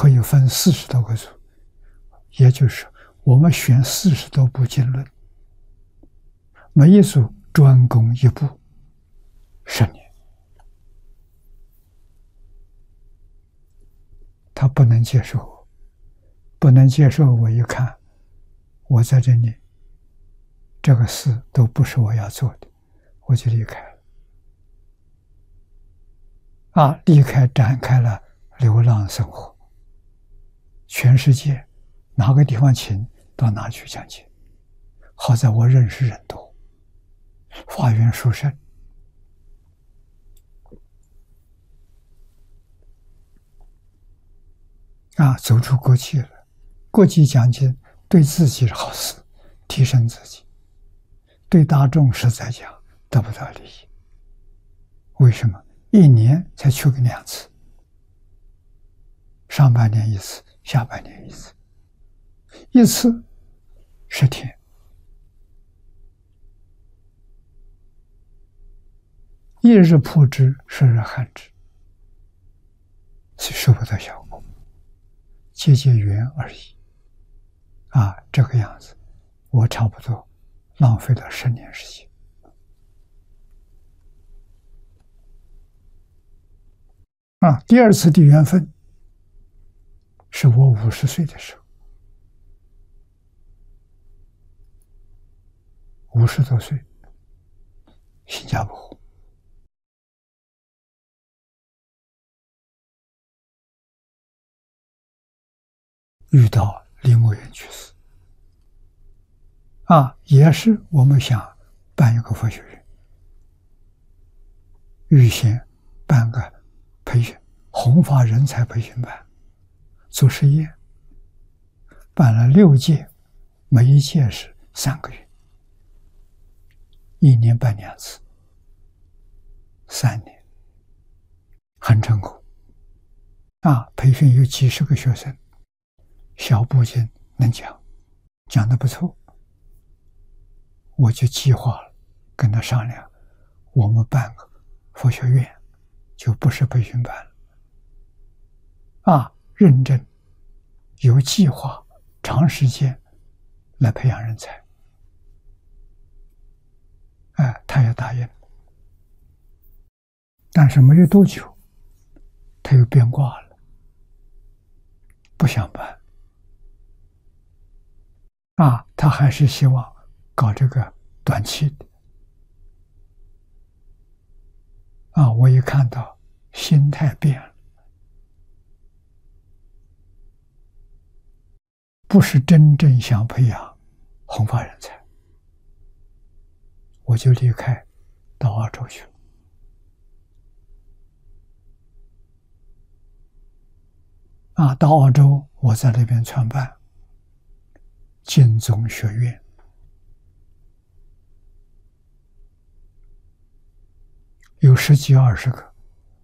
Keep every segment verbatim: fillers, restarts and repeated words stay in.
可以分四十多个组，也就是我们选四十多部经论，每一组专攻一部，十年。他不能接受我，不能接受我一看，我在这里，这个事都不是我要做的，我就离开了。啊，离开展开了流浪生活，全世界哪个地方请到哪去讲解。好在我认识人多，法缘殊胜。啊，走出国际了，国际讲经对自己是好事，提升自己，对大众实在讲得不到利益。为什么？一年才去个两次，上半年一次，下半年一次，一次十天，一日破之，十日寒之，是收不到效果，结结缘而已。啊，这个样子，我差不多浪费了十年时间。啊，第二次的缘分是我五十岁的时候，五十多岁，新加坡。遇到李牧原居士，啊，也是我们想办一个佛学院，预先办个培训，弘法人才培训班，做实验，办了六届，每一届是三个月，一年办两次，三年，很成功。啊，培训有几十个学生。小部经能讲，讲得不错，我就计划了，跟他商量，我们办个佛学院，就不是培训班了。啊，认真、有计划、长时间来培养人才。哎，他也答应了，但是没有多久，他又变卦了，不想办。啊，他还是希望搞这个短期的。啊，我一看到心态变了，不是真正想培养弘法人才，我就离开到澳洲去了。啊，到澳洲，我在那边创办净宗学院，有十几二十个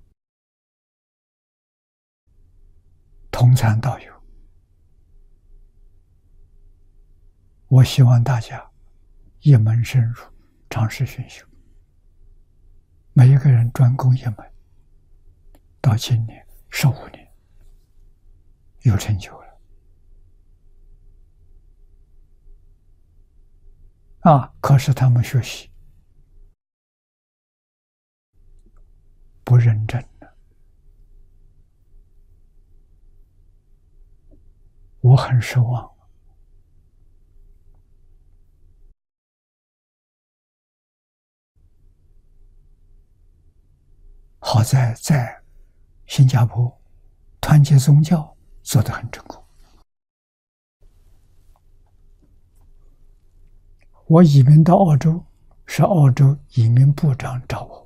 同参道友。我希望大家一门深入，长时熏修，每一个人专攻一门，到今年十五年有成就了。啊！可是他们学习不认真了，我很失望。好在在新加坡团结宗教做得很成功。我移民到澳洲，是澳洲移民部长找我，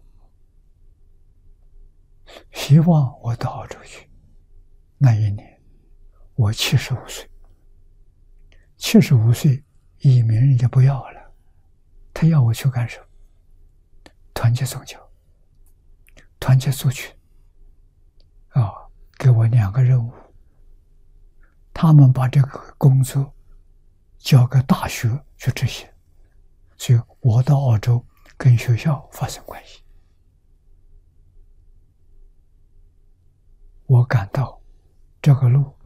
希望我到澳洲去。那一年我七十五岁，七十五岁移民人家不要了，他要我去干什么？团结宗教，团结族群。啊，给我两个任务，他们把这个工作交给大学去执行。所以我到澳洲跟学校发生关系，我感到这个路